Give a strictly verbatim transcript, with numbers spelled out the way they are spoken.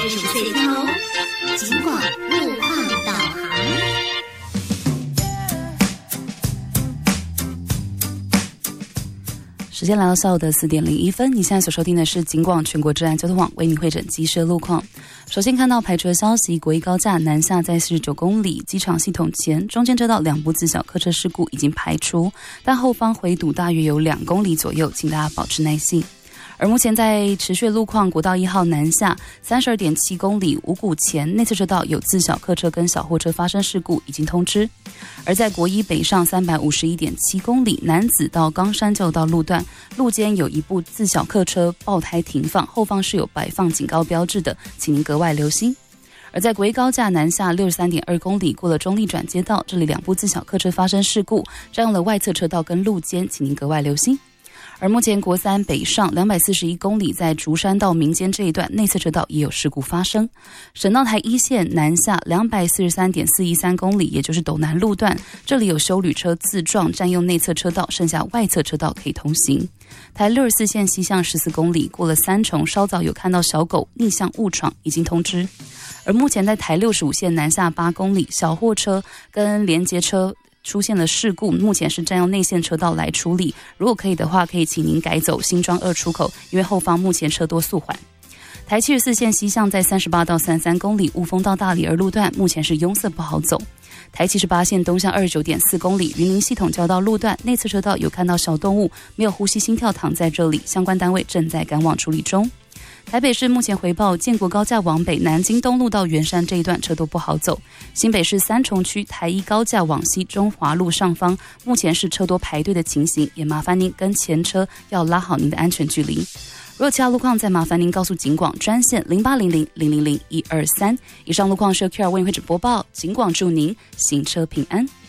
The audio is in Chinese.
知识碎片哦。尽管路况导航。 时间来到下午的四点零一分，你现在所收听的是警广全国治安交通网为你汇整机车路况。首先看到排除的消息，国一高架南下在四十九公里机场系统前中间车道两部自小客车事故已经排除，但后方回堵大约有两公里左右，请大家保持耐性。而目前在持续路况，国道一号南下 三十二点七公里五股前内侧车道有自小客车跟小货车发生事故，已经通知。而在国一北上 三百五十一点七公里南子到冈山交流道路段，路肩有一部自小客车爆胎停放，后方是有摆放警告标志的，请您格外留心。而在国一高架南下 六十三点二公里过了中立转接道，这里两部自小客车发生事故，占用了外侧车道跟路肩，请您格外留心。而目前国三北上两百四十一公里，在竹山到民间这一段内侧车道也有事故发生。省道台一线南下 两百四十三点四一三公里，也就是斗南路段，这里有休旅车自撞占用内侧车道，剩下外侧车道可以通行。台六十四线西向十四公里，过了三重稍早有看到小狗逆向误闯，已经通知。而目前在台六十五线南下八公里，小货车跟连接车出现了事故，目前是占用内线车道来处理，如果可以的话，可以请您改走新庄二出口，因为后方目前车多速缓。台七十四线西向在三十八到三十三公里，雾峰到大理二路段目前是拥塞不好走。台七十八线东向二十九点四公里，云林系统交道路段内侧车道有看到小动物没有呼吸心跳躺在这里，相关单位正在赶往处理中。台北市目前回报建国高架往北南京东路到圆山这一段车都不好走，新北市三重区台一高架往西中华路上方目前是车多排队的情形，也麻烦您跟前车要拉好您的安全距离。如果其他路况再麻烦您告诉警广专线零八零零零零零一二三。以上路况是由 Q R 为您会播报，警广祝您行车平安。